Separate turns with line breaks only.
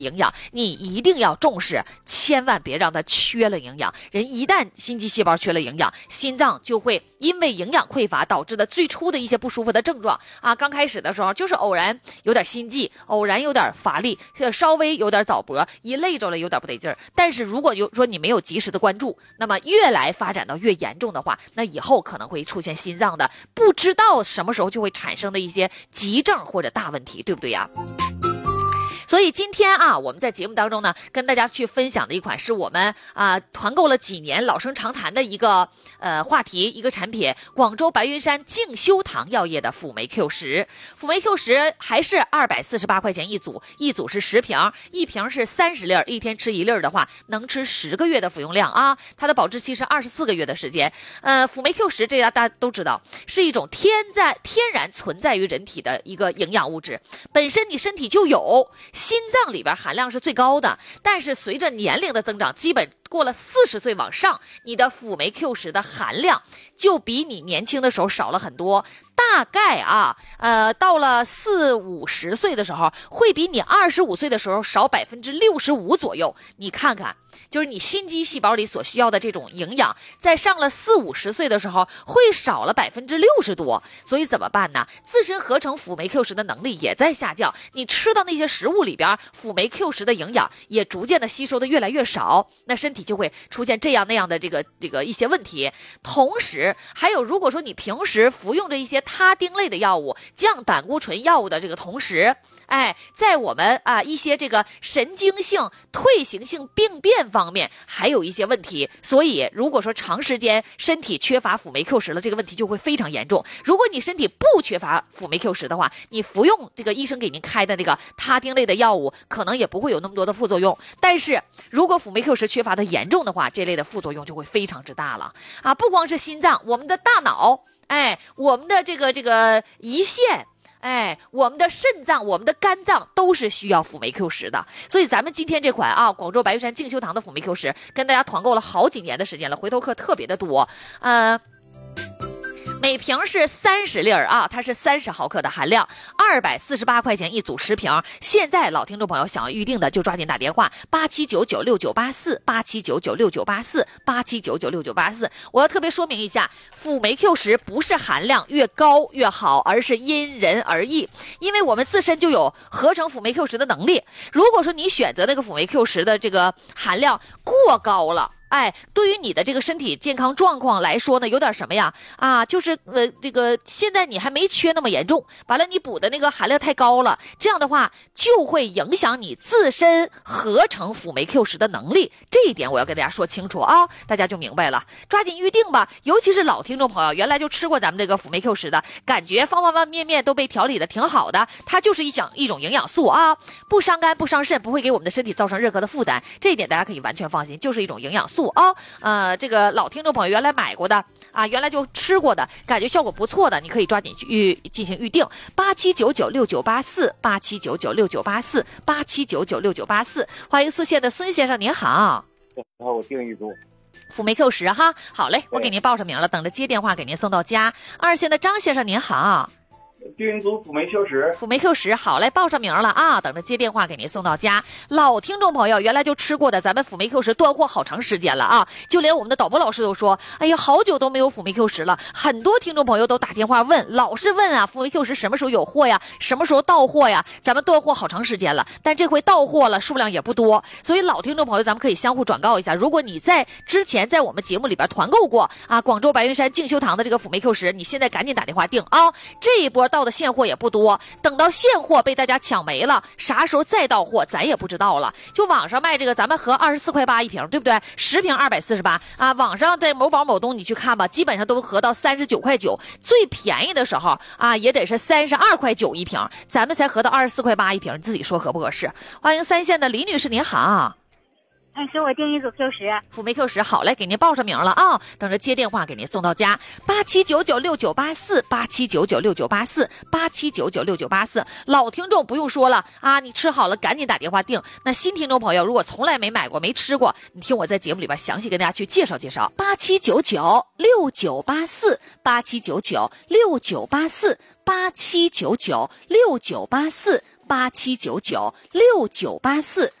营养你一定要重视，千万别让它缺了营养。人一旦心肌细胞缺了营养，心脏就会因为营养匮乏导致的最初的一些不舒服的症状啊。刚开始的时候就是偶然有点心悸，偶然有点乏力，稍微有点早搏，一累着了有点不得劲儿。但是如果说你没有及时的关注，那么越来发展到越严重的话，那以后可能会出现心脏的不知道什么时候就会产生的一些急症或者大问题，对不对呀？所以今天啊，我们在节目当中呢，跟大家去分享的一款是我们团购了几年老生常谈的一个话题，一个产品，广州白云山静修堂药业的辅酶 Q10。辅酶 Q10还是248块钱一组，一组是10瓶，一瓶是30粒，一天吃1粒的话，能吃10个月的服用量啊。它的保质期是24个月的时间。辅酶 Q10这大家都知道，是一种天然存在于人体的一个营养物质，本身你身体就有。心脏里边含量是最高的，但是随着年龄的增长，基本过了40岁往上，你的辅酶 Q10的含量就比你年轻的时候少了很多。大概到了40-50岁的时候，会比你25岁的时候少65%左右。你看看，就是你心肌细胞里所需要的这种营养，在上了40-50岁的时候，会少了60%多。所以怎么办呢？自身合成辅酶 Q10的能力也在下降，你吃到那些食物里边，辅酶 Q10的营养也逐渐的吸收的越来越少，那身体就会出现这样那样的这个一些问题。同时还有，如果说你平时服用着一些他汀类的药物，降胆固醇药物的这个同时，在我们一些这个神经性退行性病变方面还有一些问题。所以如果说长时间身体缺乏辅酶 Q10了，这个问题就会非常严重。如果你身体不缺乏辅酶 Q10的话，你服用这个医生给您开的这个他汀类的药物，可能也不会有那么多的副作用。但是如果辅酶 Q10缺乏的严重的话，这类的副作用就会非常之大了啊！不光是心脏，我们的大脑，我们的这个胰腺，我们的肾脏，我们的肝脏都是需要辅酶 Q10的。所以咱们今天这款广州白云山静修堂的辅酶 Q10跟大家团购了好几年的时间了，回头客特别的多。每瓶是30粒它是30毫克的含量，248块钱一组10瓶。现在老听众朋友想要预定的就抓紧打电话879969848799698487996984。我要特别说明一下，辅酶 Q10不是含量越高越好，而是因人而异，因为我们自身就有合成辅酶 Q10的能力。如果说你选择那个辅酶 Q10的这个含量过高了，对于你的这个身体健康状况来说呢，有点什么呀？就是这个现在你还没缺那么严重，完了你补的那个含量太高了，这样的话就会影响你自身合成辅酶 Q10的能力。这一点我要跟大家说清楚大家就明白了。抓紧预定吧，尤其是老听众朋友，原来就吃过咱们这个辅酶 Q10的，感觉方方面面都被调理的挺好的，它就是一种营养素不伤肝不伤肾，不会给我们的身体造成任何的负担，这一点大家可以完全放心，就是一种营养素这个老听众朋友原来买过的原来就吃过的，感觉效果不错的，你可以抓紧去进行预定，879969848799698487996984。欢迎4线的孙先生，您好。
我订一组
辅酶 Q10好嘞，我给您报上名了，等着接电话给您送到家。2线的张先生您好。
订一组辅酶 Q10，
辅酶 Q10好嘞，报上名了等着接电话给您送到家。老听众朋友原来就吃过的，咱们辅酶 Q10断货好长时间了就连我们的导播老师都说，哎呀，好久都没有辅酶 Q10了。很多听众朋友都打电话问，老是问辅酶 Q10什么时候有货呀，什么时候到货呀？咱们断货好长时间了，但这回到货了，数量也不多，所以老听众朋友咱们可以相互转告一下，如果你在之前在我们节目里边团购过广州白云山静修堂的这个辅酶 Q10，你现在赶紧打电话订这一波到的现货也不多，等到现货被大家抢没了，啥时候再到货咱也不知道了。就网上卖这个咱们合24块8一瓶，对不对？10瓶248网上在某宝某东你去看吧，基本上都合到39块9，最便宜的时候也得是32块9一瓶，咱们才合到24块8一瓶，你自己说合不合适？欢迎3线的李女士您好。
给我订一组 Q10，
辅酶 Q10好嘞，给您报上名了等着接电话给您送到家。879969848799698487996984。老听众不用说了你吃好了赶紧打电话订。那新听众朋友如果从来没买过没吃过，你听我在节目里边详细跟大家去介绍介绍。879969848799698487996984 87996984。